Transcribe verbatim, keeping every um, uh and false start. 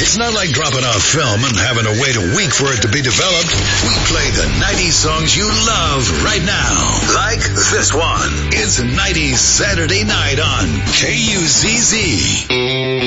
It's not like dropping off film and having to wait a week for it to be developed. We play the nineties songs you love right now. Like this one. It's nineties Saturday Night on K U Z Z.